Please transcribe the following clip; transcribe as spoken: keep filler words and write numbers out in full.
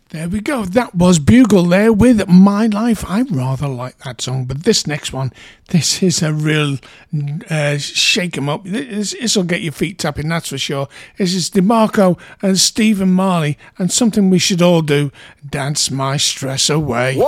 There we go. That was Bugle there with My Life. I rather like that song, but this next one, this is a real uh, shake 'em up. This will get your feet tapping, that's for sure. This is DeMarco and Stephen Marley, and something we should all do, dance my stress away.